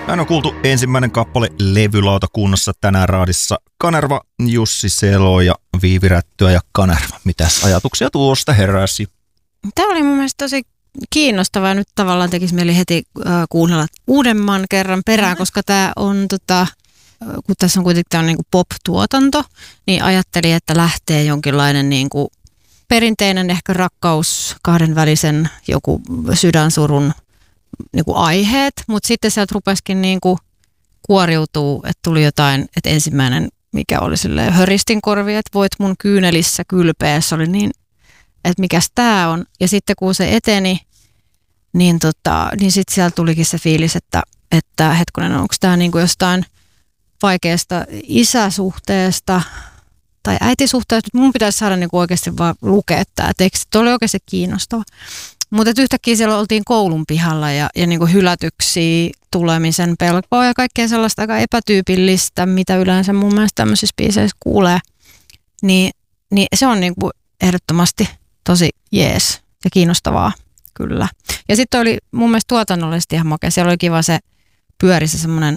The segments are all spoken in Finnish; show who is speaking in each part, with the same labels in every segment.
Speaker 1: Hän on kuultu ensimmäinen kappale levylautakunnassa tänään raadissa. Kanerva, Jussi Selo ja Viivi Rättyä ja Kanerva. Mitäs ajatuksia tuosta heräsi?
Speaker 2: Tämä oli mun mielestä tosi kiinnostavaa. Nyt tavallaan tekisi mieli heti kuunnella uudemman kerran perään, koska tämä on, kun tässä on kuitenkin tämä niin kuin pop-tuotanto, niin ajattelin, että lähtee jonkinlainen niin kuin perinteinen ehkä rakkaus, kahdenvälisen joku sydänsurun niin kuin aiheet, mutta sitten sieltä rupesikin niin kuin kuoriutuu, että tuli jotain, että ensimmäinen, mikä oli silleen höristin korvi, että voit mun kyynelissä kylpeä, se oli niin, että mikäs tää on. Ja sitten kun se eteni, niin sitten sieltä tulikin se fiilis, että hetkonen, onko tämä niin kuin jostain vaikeasta isäsuhteesta tai äitisuhteesta, mun pitäisi saada niin kuin oikeasti vaan lukea tämä teksti. Tuo oli oikeasti kiinnostava. Mutta yhtäkkiä siellä oltiin koulun pihalla ja niin kuin hylätyksiä, tulemisen pelkoa ja kaikkea sellaista aika epätyypillistä, mitä yleensä mun mielestä tämmöisissä biiseissä kuulee. Niin se on niin kuin ehdottomasti tosi jees ja kiinnostavaa, kyllä. Ja sitten oli mun mielestä tuotannollisesti ihan makea. Siellä oli kiva se pyöri se semmoinen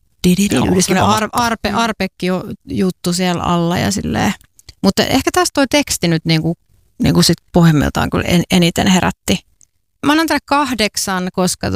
Speaker 2: arpekki-juttu siellä alla ja silleen. Mutta ehkä tässä toi teksti nyt niinku sit pohjimmiltaan kyllä eniten herätti. Mä annan tälle 8, koska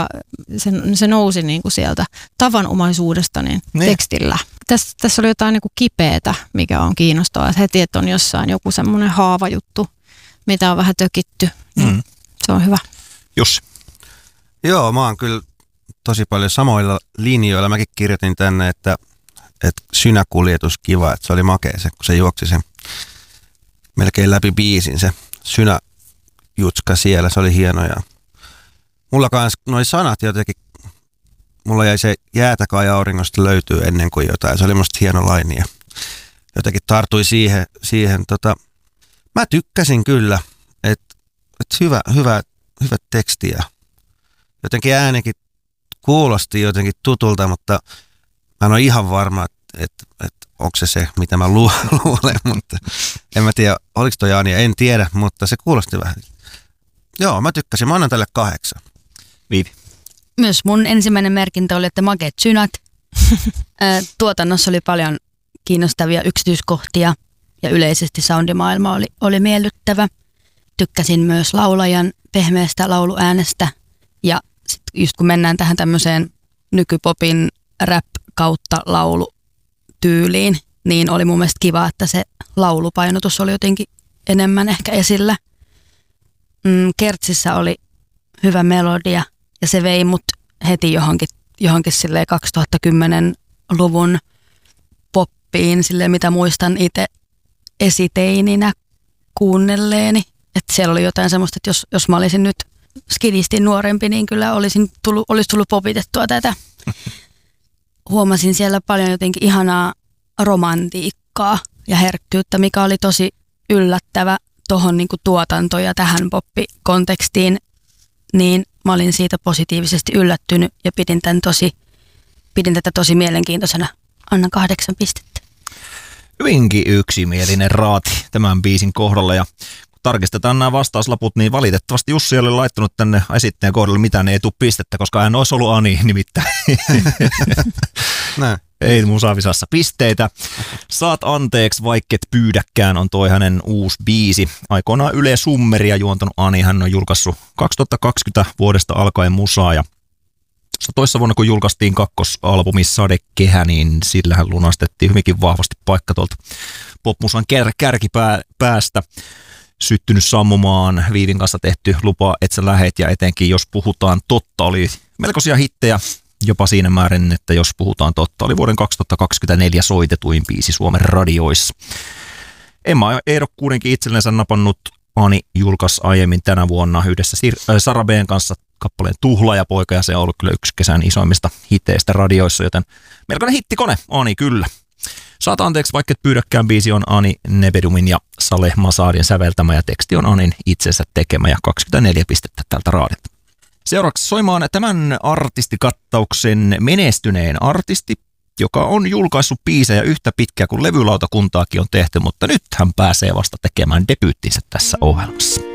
Speaker 2: se nousi niinku sieltä tavanomaisuudesta niin tekstillä. Tässä oli jotain niinku kipeätä, mikä on kiinnostavaa. Heti, että on jossain joku semmoinen haavajuttu, mitä on vähän tökitty. Niin se on hyvä.
Speaker 1: Jussi.
Speaker 3: Joo, mä oon kyllä tosi paljon samoilla linjoilla. Mäkin kirjoitin tänne, että synäkuljetus kiva, että se oli makea se, kun se juoksi sen melkein läpi biisin se synäjutska siellä, se oli hieno. Ja mulla kans noi sanat jotenkin, mulla jäi se jäätä kai auringosta löytyy ennen kuin jotain, se oli musta hieno laini ja jotenkin tartui siihen. Mä tykkäsin kyllä, että hyvä teksti ja jotenkin äänikin kuulosti jotenkin tutulta, mutta mä en ole ihan varma, että onko se, mitä mä luulen, mutta en mä tiedä, oliko toi Anja, en tiedä, mutta se kuulosti vähän. Joo, mä tykkäsin, mä annan tälle 8.
Speaker 1: Viivi.
Speaker 4: Myös mun ensimmäinen merkintä oli, että makeat synät. Tuotannossa oli paljon kiinnostavia yksityiskohtia ja yleisesti soundimaailma oli miellyttävä. Tykkäsin myös laulajan pehmeästä lauluäänestä ja sit just kun mennään tähän tämmöiseen nykypopin rap kautta laulutyyliin, niin oli mun mielestä kiva, että se laulupainotus oli jotenkin enemmän ehkä esillä. Kertsissä oli hyvä melodia ja se vei mut heti johonkin silleen 2010-luvun poppiin, silleen mitä muistan itse esiteininä kuunnelleeni. Että siellä oli jotain semmoista, että jos mä olisin nyt skidisti nuorempi, niin kyllä olisi tullut popitettua tätä. Huomasin siellä paljon jotenkin ihanaa romantiikkaa ja herkkyyttä, mikä oli tosi yllättävä tuohon niinku tuotanto- ja tähän poppikontekstiin, niin mä olin siitä positiivisesti yllättynyt ja pidin tätä tosi mielenkiintoisena. Annan 8 pistettä.
Speaker 1: Hyvinkin yksimielinen raati tämän biisin kohdalla ja tarkistetaan nämä vastauslaput, niin valitettavasti Jussi oli laittanut tänne esittäjän kohdalle mitään ei tule pistettä, koska hän olisi ollut Ani nimittäin. Ei mun Saavisaassa pisteitä. Saat anteeksi, vaikket pyydäkään on toi hänen uusi biisi. Aikoinaan Yle Summeria juontanut Ani, hän on julkaissut 2020 vuodesta alkaen musaa ja toissa vuonna kun julkaistiin kakkosalbumi Sadekehä, niin sillähän lunastettiin hyvinkin vahvasti paikka tuolta popmusan kärkipäästä. Syttynyt sammumaan, Viivin kanssa tehty Lupa, et sä lähet ja etenkin Jos puhutaan totta oli melkoisia hittejä jopa siinä määrin, että Jos puhutaan totta oli vuoden 2024 soitetuin biisi Suomen radioissa. Emma ehdokkuudenkin itsellensä napannut. Ani julkaisi aiemmin tänä vuonna yhdessä Sara B:n kanssa kappaleen Tuhlaajapoika ja se on ollut kyllä yksi kesän isoimmista hiteistä radioissa, joten melkoinen hittikone, Ani kyllä. Saat anteeksi, vaikka et pyydäkään, biisi on Ani Nebedumin ja Saleh Masadin säveltämä ja teksti on Anin itsensä tekemä ja 24 pistettä tältä raadilta. Seuraavaksi soimaan tämän artistikattauksen menestyneen artisti, joka on julkaissut biisejä yhtä pitkään kuin levylautakuntaakin on tehty, mutta nyt hän pääsee vasta tekemään debyyttinsä tässä ohjelmassa.